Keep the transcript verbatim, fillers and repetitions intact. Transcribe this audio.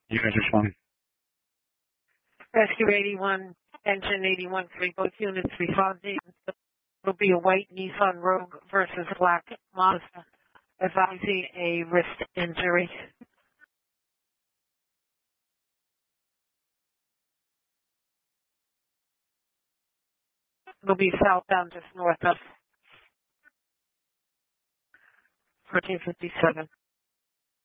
Unit responding. Rescue eighty-one, engine eighty-one three, both units responding. It'll be a white Nissan Rogue versus black Mazda, advising a wrist injury. It'll be southbound just north of fourteen fifty-seven.